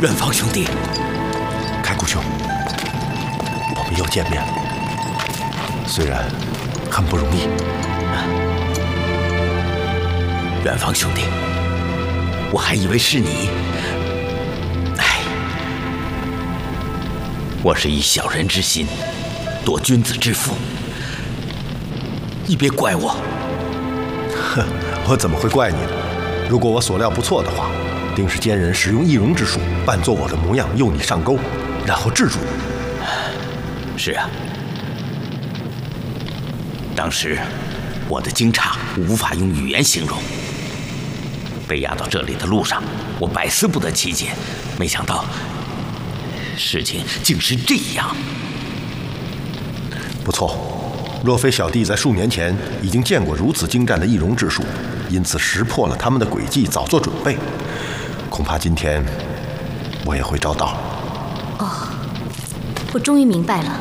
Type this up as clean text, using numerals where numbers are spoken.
远方兄弟， 开谷兄，我们又见面了，虽然很不容易。 远方兄弟，我还以为是你。哎，我是以小人之心夺君子之腹，你别怪我。 哼，我怎么会怪你呢？如果我所料不错的话，定是奸人使用易容之术，扮作我的模样诱你上钩，然后制住你。 是啊，当时我的惊诧无法用语言形容。被押到这里的路上，我百思不得其解，没想到事情竟是这样。 不错，若非小弟在数年前已经见过如此精湛的易容之术，因此识破了他们的诡计，早做准备，恐怕今天我也会遭到。 哦，我终于明白了，